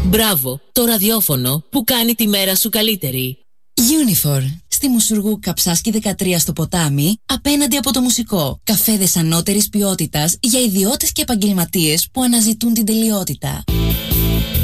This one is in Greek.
Μπράβο, το ραδιόφωνο που κάνει τη μέρα σου καλύτερη. Unifor. Στη Μουσουργού Καψάσκη 13 στο Ποτάμι, απέναντι από το Μουσικό. Καφέδες ανώτερης ποιότητας για ιδιώτες και επαγγελματίες που αναζητούν την τελειότητα.